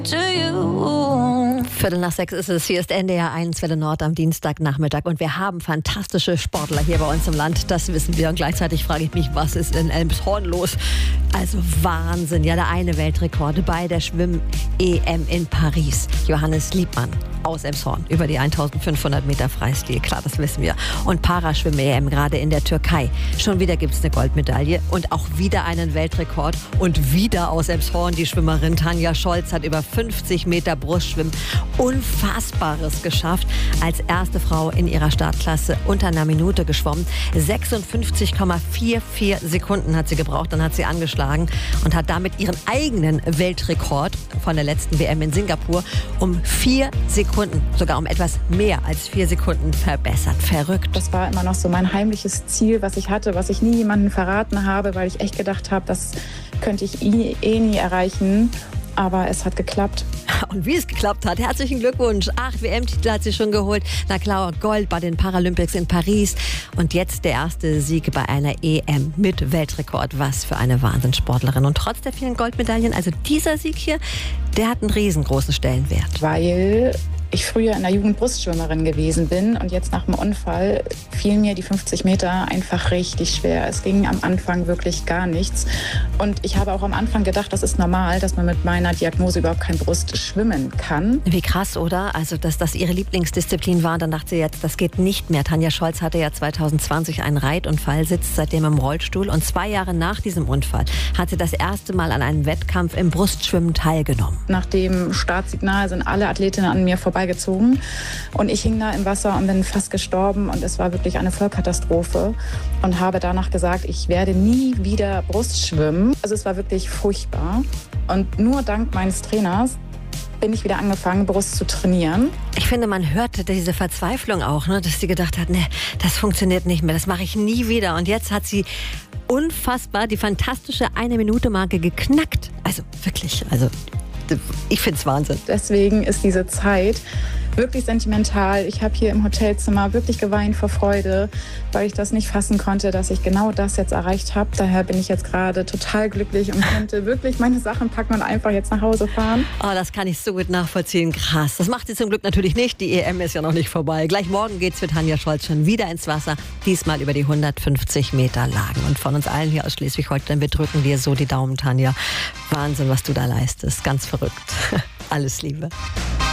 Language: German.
5:15 ist es. Hier ist NDR 1 Welle Nord am Dienstagnachmittag und wir haben fantastische Sportler hier bei uns im Land. Das wissen wir und gleichzeitig frage ich mich, was ist in Elmshorn los? Also Wahnsinn. Ja, der eine Weltrekord bei der Schwimm-EM in Paris. Johannes Liebmann aus Elmshorn über die 1500 Meter Freistil. Klar, das wissen wir. Und Paraschwimm-EM gerade in der Türkei. Schon wieder gibt es eine Goldmedaille und auch wieder einen Weltrekord. Und wieder aus Elmshorn die Schwimmerin Tanja Scholz hat über 50 Meter Brustschwimmen Unfassbares geschafft. Als erste Frau in ihrer Startklasse unter einer Minute geschwommen. 56,44 Sekunden hat sie gebraucht. Dann hat sie angeschlagen und hat damit ihren eigenen Weltrekord von der letzten WM in Singapur um 4 Sekunden, sogar um etwas mehr als 4 Sekunden verbessert. Verrückt. Das war immer noch so mein heimliches Ziel, was ich hatte, was ich nie jemandem verraten habe, weil ich echt gedacht habe, das könnte ich nie erreichen. Aber es hat geklappt. Und wie es geklappt hat, herzlichen Glückwunsch. 8 WM-Titel hat sie schon geholt. Na klar, Gold bei den Paralympics in Paris. Und jetzt der erste Sieg bei einer EM mit Weltrekord. Was für eine Wahnsinnssportlerin. Und trotz der vielen Goldmedaillen, also dieser Sieg hier, der hat einen riesengroßen Stellenwert. Weil ich früher in der Jugend Brustschwimmerin gewesen bin und jetzt nach dem Unfall fielen mir die 50 Meter einfach richtig schwer. Es ging am Anfang wirklich gar nichts. Und ich habe auch am Anfang gedacht, das ist normal, dass man mit meiner Diagnose überhaupt kein Brust schwimmen kann. Wie krass, oder? Also, dass das ihre Lieblingsdisziplin war. Dann dachte sie jetzt, das geht nicht mehr. Tanja Scholz hatte ja 2020 einen Reitunfall, sitzt seitdem im Rollstuhl. Und 2 Jahre nach diesem Unfall hat sie das erste Mal an einem Wettkampf im Brustschwimmen teilgenommen. Nach dem Startsignal sind alle Athletinnen an mir vorbeigezogen. Und ich hing da im Wasser und bin fast gestorben. Und es war wirklich eine Vollkatastrophe. Und habe danach gesagt, ich werde nie wieder Brust schwimmen. Also es war wirklich furchtbar. Und nur dank meines Trainers bin ich wieder angefangen, Brust zu trainieren. Ich finde, man hörte diese Verzweiflung auch, ne, dass sie gedacht hat, nee, das funktioniert nicht mehr, das mache ich nie wieder. Und jetzt hat sie unfassbar die fantastische 1-Minute-Marke geknackt. Also wirklich, ich finde es Wahnsinn. Deswegen ist diese Zeit wirklich sentimental. Ich habe hier im Hotelzimmer wirklich geweint vor Freude, weil ich das nicht fassen konnte, dass ich genau das jetzt erreicht habe. Daher bin ich jetzt gerade total glücklich und könnte wirklich meine Sachen packen und einfach jetzt nach Hause fahren. Oh, das kann ich so gut nachvollziehen. Krass. Das macht sie zum Glück natürlich nicht. Die EM ist ja noch nicht vorbei. Gleich morgen geht's für Tanja Scholz schon wieder ins Wasser. Diesmal über die 150 Meter Lagen. Und von uns allen hier aus Schleswig-Holstein, wir drücken dir so die Daumen, Tanja. Wahnsinn, was du da leistest. Ganz verrückt. Alles Liebe.